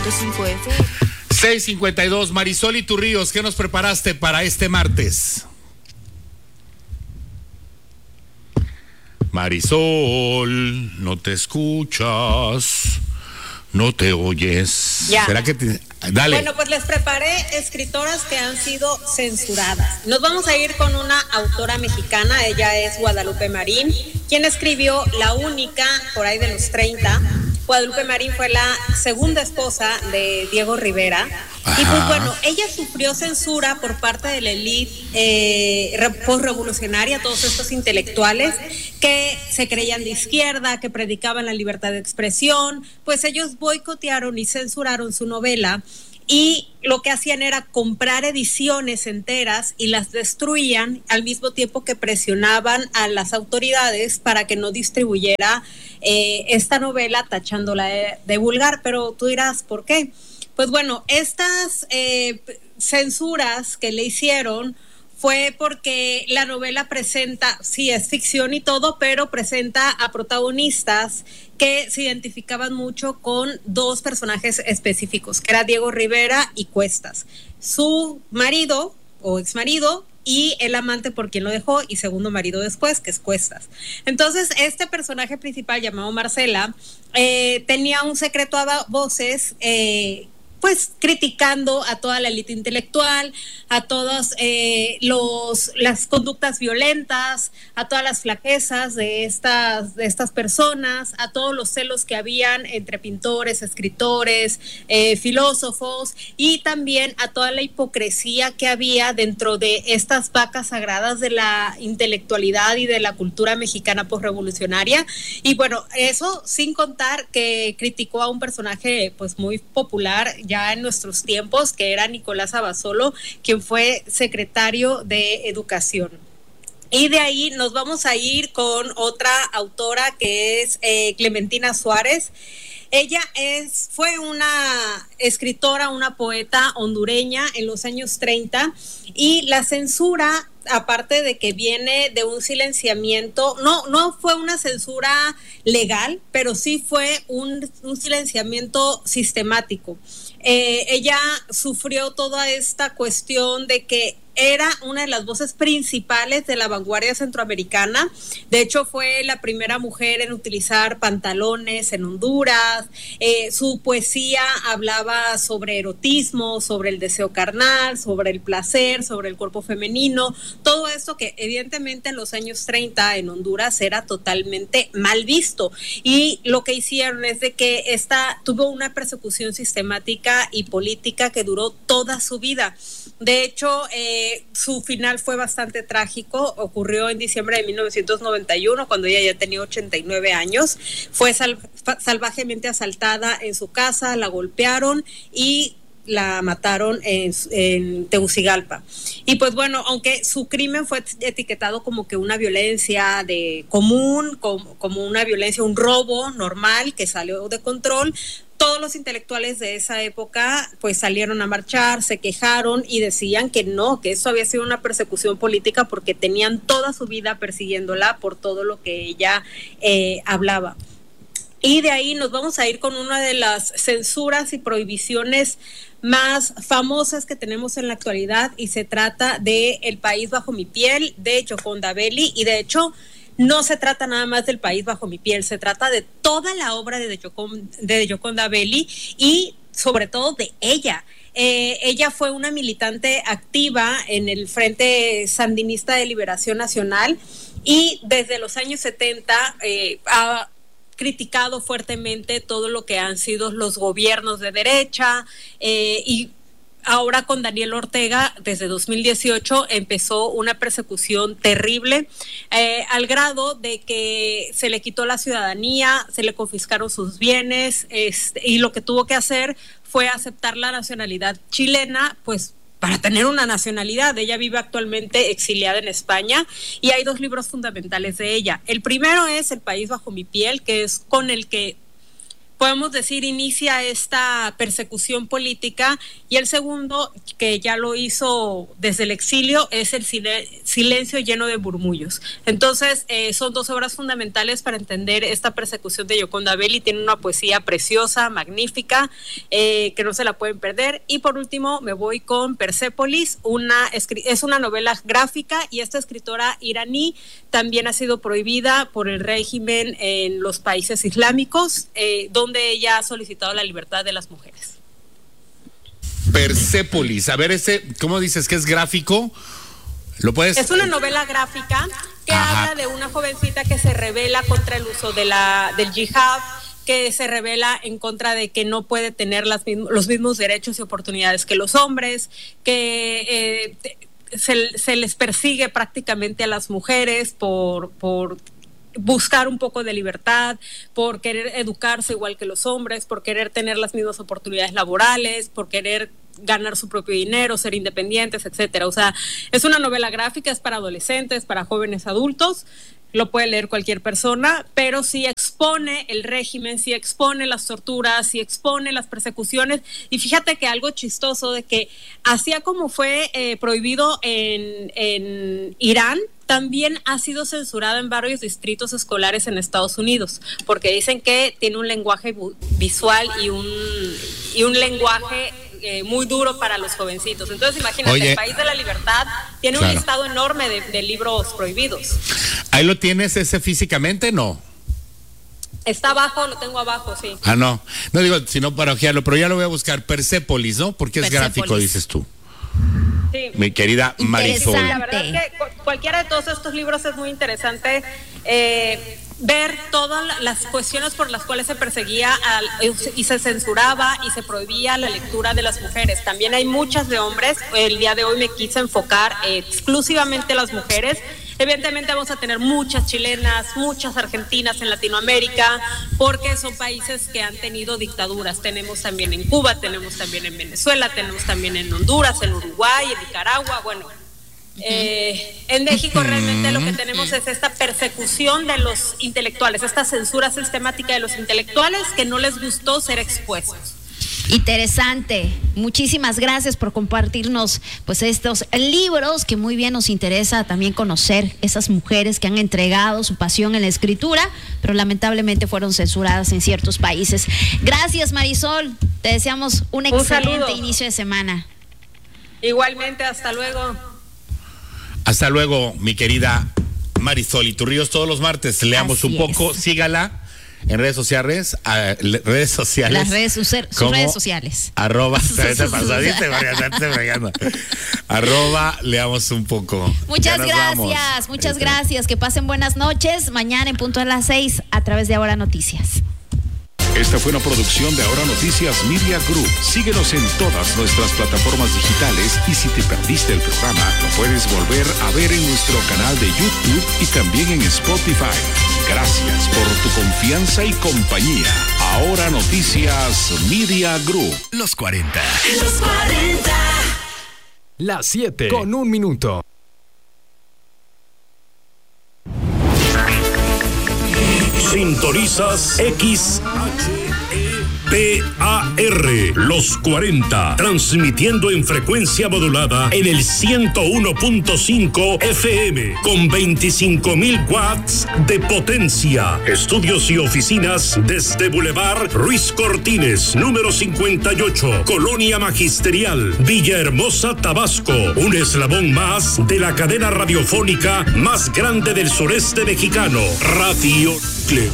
100.5 FM. 6:52. Marisol Iturríos, ¿qué nos preparaste para este martes? Marisol, no te escuchas, no te oyes. Ya. ¿Será que te... Dale. Bueno, pues les preparé escritoras que han sido censuradas. Nos vamos a ir con una autora mexicana, ella es Guadalupe Marín, quien escribió La Única, por ahí de los 30. Guadalupe Marín fue la segunda esposa de Diego Rivera. Ajá. Y pues bueno, ella sufrió censura por parte de la élite postrevolucionaria, todos estos intelectuales que se creían de izquierda, que predicaban la libertad de expresión, pues ellos boicotearon y censuraron su novela. Y lo que hacían era comprar ediciones enteras y las destruían al mismo tiempo que presionaban a las autoridades para que no distribuyera esta novela, tachándola de vulgar. Pero tú dirás, ¿por qué? Pues bueno, estas censuras que le hicieron fue porque la novela presenta, sí es ficción y todo, pero presenta a protagonistas que se identificaban mucho con dos personajes específicos, que era Diego Rivera y Cuestas, su marido o exmarido y el amante por quien lo dejó y segundo marido después, que es Cuestas. Entonces, este personaje principal llamado Marcela tenía un secreto a voces, pues criticando a toda la élite intelectual, a todas las conductas violentas, a todas las flaquezas de estas personas, a todos los celos que habían entre pintores, escritores, filósofos, y también a toda la hipocresía que había dentro de estas vacas sagradas de la intelectualidad y de la cultura mexicana posrevolucionaria. Y bueno, eso sin contar que criticó a un personaje pues muy popular ya en nuestros tiempos, que era Nicolás Abasolo, quien fue secretario de Educación. Y de ahí nos vamos a ir con otra autora que es Clementina Suárez. Ella fue una escritora, una poeta hondureña en los años 30, y la censura, aparte de que viene de un silenciamiento, no fue una censura legal, pero sí fue un silenciamiento sistemático. Ella sufrió toda esta cuestión de que era una de las voces principales de la vanguardia centroamericana. De hecho, fue la primera mujer en utilizar pantalones en Honduras. Su poesía hablaba sobre erotismo, sobre el deseo carnal, sobre el placer, sobre el cuerpo femenino. Todo esto que evidentemente en los años 30 en Honduras era totalmente mal visto. Y lo que hicieron es de que esta tuvo una persecución sistemática y política que duró toda su vida. De hecho, su final fue bastante trágico. Ocurrió en diciembre de 1991, cuando ella ya tenía 89 años. Fue salvajemente asaltada en su casa, la golpearon y la mataron en Tegucigalpa. Y pues bueno, aunque su crimen fue etiquetado como que una violencia común, como una violencia, un robo normal que salió de control, todos los intelectuales de esa época pues salieron a marchar, se quejaron y decían que no, que eso había sido una persecución política porque tenían toda su vida persiguiéndola por todo lo que ella hablaba. Y de ahí nos vamos a ir con una de las censuras y prohibiciones más famosas que tenemos en la actualidad, y se trata de El país bajo mi piel, de Gioconda Belli. Y de hecho no se trata nada más del país bajo mi piel, se trata de toda la obra de Gioconda Belli y sobre todo de ella. Ella fue una militante activa en el Frente Sandinista de Liberación Nacional y desde los años 70 ha criticado fuertemente todo lo que han sido los gobiernos de derecha, y ahora con Daniel Ortega, desde 2018, empezó una persecución terrible, al grado de que se le quitó la ciudadanía, se le confiscaron sus bienes, y lo que tuvo que hacer fue aceptar la nacionalidad chilena, pues para tener una nacionalidad. Ella vive actualmente exiliada en España y hay dos libros fundamentales de ella. El primero es El país bajo mi piel, que es con el que podemos decir, inicia esta persecución política, y el segundo, que ya lo hizo desde el exilio, es el Silencio lleno de murmullos. Entonces, son dos obras fundamentales para entender esta persecución de Gioconda Belli. Tiene una poesía preciosa, magnífica, que no se la pueden perder. Y por último, me voy con Persépolis, es una novela gráfica, y esta escritora iraní también ha sido prohibida por el régimen en los países islámicos, donde ella ha solicitado la libertad de las mujeres. Persépolis, a ver, ¿cómo dices que es gráfico? ¿Lo puedes? Es una novela gráfica que habla de una jovencita que se rebela contra el uso del yihad, que se rebela en contra de que no puede tener los mismos derechos y oportunidades que los hombres, que se les persigue prácticamente a las mujeres por buscar un poco de libertad, por querer educarse igual que los hombres, por querer tener las mismas oportunidades laborales, por querer ganar su propio dinero, ser independientes, etcétera. O sea, es una novela gráfica, es para adolescentes, para jóvenes adultos, lo puede leer cualquier persona, pero sí expone el régimen, sí expone las torturas, sí expone las persecuciones. Y fíjate que algo chistoso de que así como fue prohibido en Irán, también ha sido censurada en varios distritos escolares en Estados Unidos, porque dicen que tiene un lenguaje visual y un lenguaje muy duro para los jovencitos. Entonces imagínate, el país de la libertad tiene un listado enorme de libros prohibidos. ¿Ahí lo tienes ese físicamente? No. Está abajo, lo tengo abajo, sí. No digo, sino para ojearlo, pero ya lo voy a buscar. Persépolis, ¿no? Porque es gráfico, dices tú. Sí. Mi querida Marisol. La verdad es que cualquiera de todos estos libros es muy interesante, ver todas las cuestiones por las cuales se perseguía y se censuraba y se prohibía la lectura de las mujeres. También hay muchas de hombres. El día de hoy me quise enfocar exclusivamente a las mujeres. Evidentemente vamos a tener muchas chilenas, muchas argentinas en Latinoamérica, porque son países que han tenido dictaduras. Tenemos también en Cuba, tenemos también en Venezuela, tenemos también en Honduras, en Uruguay, en Nicaragua, bueno. En México realmente lo que tenemos es esta persecución de los intelectuales, esta censura sistemática de los intelectuales que no les gustó ser expuestos. Interesante. Muchísimas gracias por compartirnos pues estos libros, que muy bien nos interesa también conocer esas mujeres que han entregado su pasión en la escritura, pero lamentablemente fueron censuradas en ciertos países. Gracias, Marisol. Te deseamos un excelente inicio de semana. Igualmente, hasta luego. Hasta luego, mi querida Marisol Iturríos. Todos los martes leamos un poco. Sígala en redes sociales. Las redes sociales. @leamos un poco. Muchas gracias. Que pasen buenas noches. Mañana en punto a las 6 a través de Ahora Noticias. Esta fue una producción de Ahora Noticias Media Group. Síguenos en todas nuestras plataformas digitales, y si te perdiste el programa, lo puedes volver a ver en nuestro canal de YouTube y también en Spotify. Gracias por tu confianza y compañía. Ahora Noticias Media Group. Los 40. Las 7:01. Sintonizas XHEPAR, Los 40, transmitiendo en frecuencia modulada en el 101.5 FM, con 25,000 watts de potencia. Estudios y oficinas desde Boulevard Ruiz Cortines, número 58, Colonia Magisterial, Villahermosa, Tabasco. Un eslabón más de la cadena radiofónica más grande del sureste mexicano, Radio Núcleo.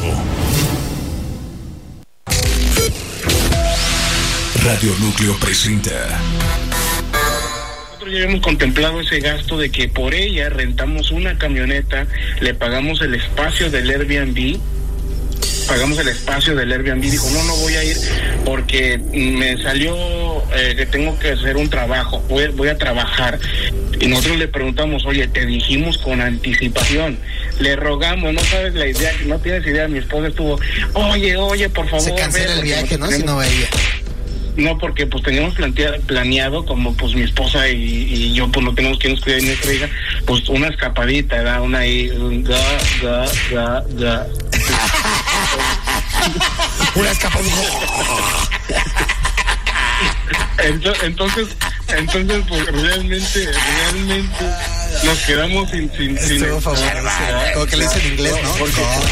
Radio Núcleo presenta. Nosotros ya habíamos contemplado ese gasto de que por ella rentamos una camioneta, le pagamos el espacio del Airbnb. Dijo, no voy a ir porque me salió que tengo que hacer un trabajo, voy a trabajar. Y nosotros le preguntamos, oye, te dijimos con anticipación, le rogamos, no sabes la idea, no tienes idea, mi esposa estuvo, oye, por favor. Se cancela el viaje, ¿no? Si no va ella. No, porque pues teníamos planeado, como pues mi esposa y yo pues no tenemos que nos cuidar de nuestra hija, pues una escapadita, ¿verdad? Una ahí, una escapada. Entonces, pues realmente nos quedamos sin como que le dicen en inglés, ¿no?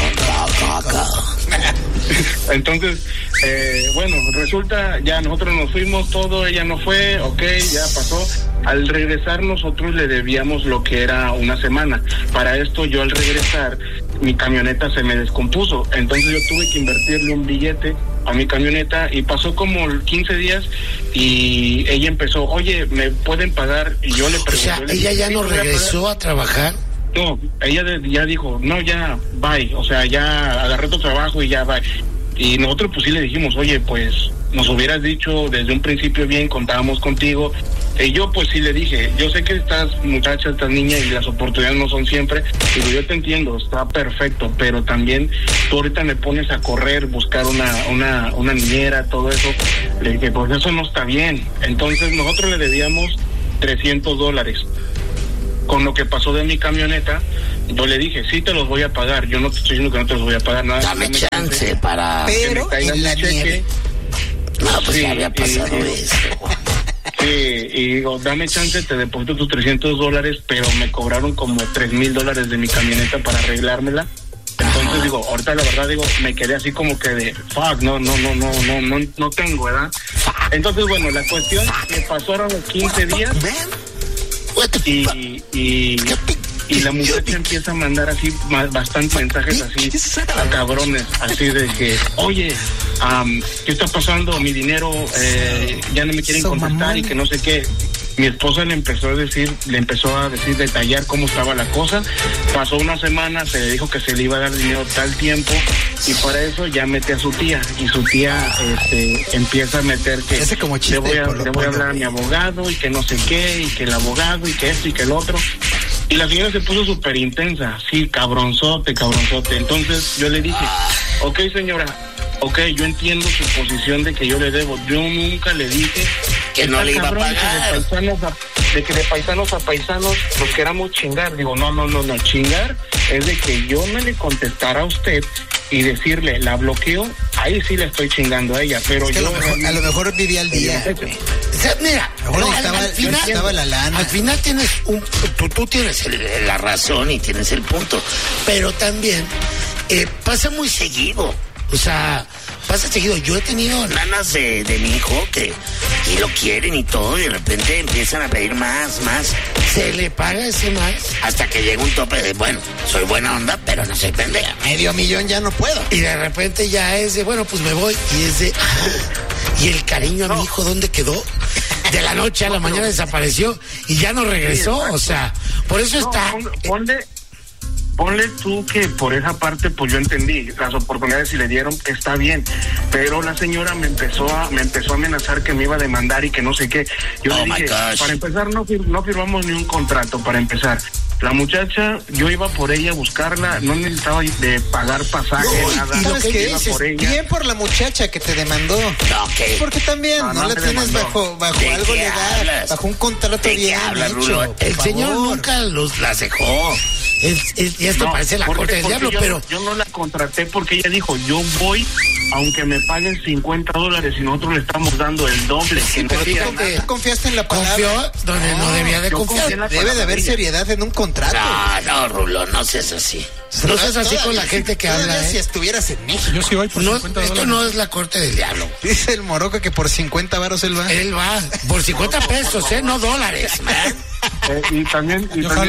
Entonces, bueno, resulta, ya nosotros nos fuimos todo, ella no fue, ok, ya pasó. Al regresar nosotros le debíamos lo que era una semana. Para esto yo al regresar, mi camioneta se me descompuso. Entonces yo tuve que invertirle un billete a mi camioneta y pasó como 15 días y ella empezó, oye, ¿me pueden pagar? Y yo le pregunté. O sea, ella ya no regresó a trabajar. No, ella ya dijo, no, ya, bye. O sea, ya agarré tu trabajo y ya, bye. Y nosotros pues sí le dijimos, oye, pues nos hubieras dicho desde un principio bien, contábamos contigo. Y yo pues sí le dije, yo sé que estás muchacha, estás niña y las oportunidades no son siempre. Digo, yo te entiendo, está perfecto, pero también tú ahorita me pones a correr, buscar una niñera, todo eso. Le dije, pues eso no está bien. Entonces nosotros le debíamos $300. Con lo que pasó de mi camioneta, yo le dije, sí te los voy a pagar, yo no te estoy diciendo que no te los voy a pagar, nada. Dame chance para... Pero en la nieve. No, pues sí, ya había pasado eso. Sí, y digo, dame chance, te deposito tus $300, pero me cobraron como $3,000 de mi camioneta para arreglármela. Entonces digo, ahorita la verdad digo, me quedé así como que de fuck, no tengo, ¿verdad? Entonces bueno, la cuestión que pasaron los 15 días y la muchacha empieza a mandar así bastantes mensajes así a cabrones, así de que, oye, ¿qué está pasando? Mi dinero ya no me quieren contestar y que no sé qué. Mi esposa le empezó a decir, detallar cómo estaba la cosa. Pasó una semana, se le dijo que se le iba a dar dinero tal tiempo y para eso ya mete a su tía y su tía empieza a meter que le voy a hablar a mi abogado y que no sé qué y que el abogado y que esto y que el otro. Y la señora se puso súper intensa, sí, cabronzote. Entonces yo le dije, ok señora, ok, yo entiendo su posición de que yo le debo. Yo nunca le dije que no le iba a pagar. De que de paisanos a paisanos nos queramos chingar. Digo, no, chingar es de que yo me le contestara a usted y decirle, la bloqueo, ahí sí le estoy chingando a ella, pero es que yo... a lo mejor vivía al día. O sea, mira, estaba la lana. Al final tienes tú tienes la razón y tienes el punto, pero también pasa muy seguido. O sea, pasa seguido. Yo he tenido nanas de mi hijo y lo quieren y todo, y de repente empiezan a pedir más. Se le paga ese más hasta que llega un tope de, bueno, soy buena onda, pero no soy pendeja. $500,000 ya no puedo. Y de repente ya es de, bueno, pues me voy. Y es de, y el cariño a mi hijo, ¿dónde quedó? De la noche a la mañana desapareció y ya no regresó. O sea, por eso está... Ponle tú que por esa parte pues yo entendí, las oportunidades si le dieron está bien, pero la señora me empezó a amenazar que me iba a demandar y que no sé qué. Yo le dije, para empezar no firmamos ni un contrato para empezar. La muchacha, yo iba por ella a buscarla, no necesitaba de pagar pasaje, nada. ¿Sabes qué iba dices? por ella. Bien por la muchacha que te demandó. Okay. Porque también no la tienes bajo algo legal, hablas? bajo un contrato bien hecho. Rulo? El señor nunca las dejó. Y esto parece la corte del diablo, pero... Yo no la contraté porque ella dijo, yo voy, aunque me paguen $50 y nosotros le estamos dando el doble. Sí, pero tú confiaste en la palabra. Confió donde no debía de confiar. Debe de haber seriedad en un contrato. No, Rulo, no seas así. No seas así con la gente que habla. Si estuvieras en México. Yo sí voy por $50. Esto no es la corte del diablo. Dice el Moroco que por 50 varos él va. Él va por 50 pesos, no dólares, man. Y también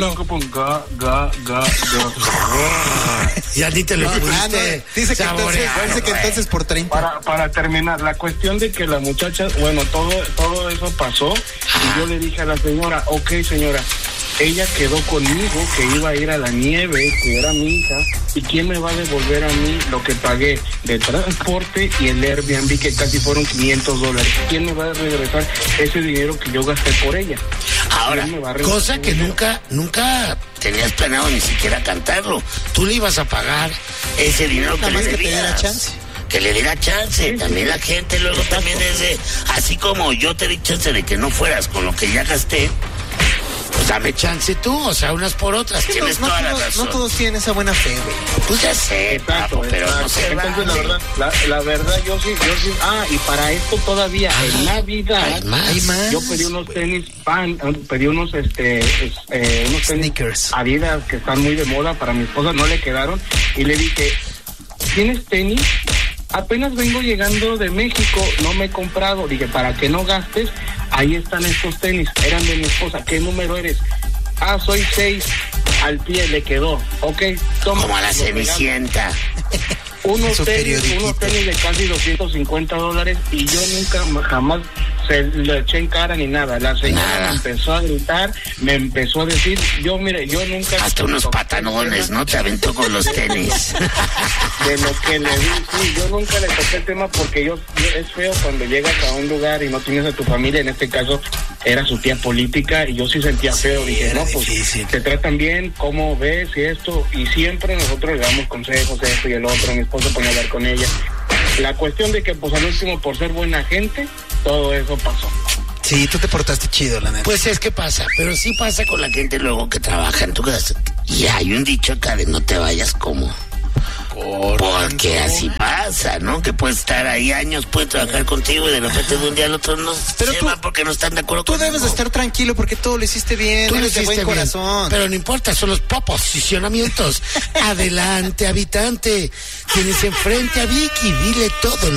Ya ni te lo pudiste. Dice que entonces por 30. Para terminar, la cuestión de que la muchacha, bueno, todo eso pasó y yo le dije a la señora, ok señora, ella quedó conmigo que iba a ir a la nieve, que era mi hija, y quién me va a devolver a mí lo que pagué de transporte y el Airbnb, que casi fueron $500. ¿Quién me va a regresar ese dinero que yo gasté por ella? Ahora, cosa que nunca tenías planeado ni siquiera cantarlo. Tú le ibas a pagar ese dinero que le debías. Que le diera chance. Sí, también la gente luego también es de, así como yo te di chance de que no fueras con lo que ya gasté, Pues dame chance tú, o sea, unas por otras, tienes toda la razón. No todos tienen esa buena fe, güey. Pues ya sé, papo, pero no sé. Entonces, la verdad, yo sí. Y para esto todavía, en Navidad, Hay más. yo pedí unos tenis unos tenis Sneakers. Adidas que están muy de moda para mi esposa, no le quedaron, y le dije, ¿tienes tenis? Apenas vengo llegando de México, no me he comprado. Dije, para que no gastes, ahí están estos tenis, eran de mi esposa. ¿Qué número eres? Soy 6, al pie le quedó. Ok, toma. Como a la Cenicienta. Unos tenis de casi $250 y yo nunca jamás se le eché en cara ni nada. La señora me empezó a gritar, me empezó a decir, yo nunca... Hasta unos patanones, ¿no? Te aventó con los tenis. De lo que le di, sí, yo nunca le toqué el tema porque es feo cuando llegas a un lugar y no tienes a tu familia, en este caso era su tía política y yo sí sentía feo, dije, no, pues difícil. Te tratan bien, ¿cómo ves? Y esto, y siempre nosotros le damos consejos, esto y el otro, mi esposo pone a hablar con ella. La cuestión de que pues al último por ser buena gente, todo eso pasó. Sí, tú te portaste chido, la neta. Pues es que pasa, pero sí pasa con la gente luego que trabaja en tu casa. Y hay un dicho acá de no te vayas como... Porque así pasa, ¿no? Que puedes estar ahí años, puedes trabajar contigo y de repente de un día al otro no se van porque no están de acuerdo contigo. Tú debes de estar tranquilo porque todo lo hiciste bien, tú eres de buen corazón. Pero no importa, son los posicionamientos. Adelante, habitante. Tienes enfrente a Vicky, dile todo.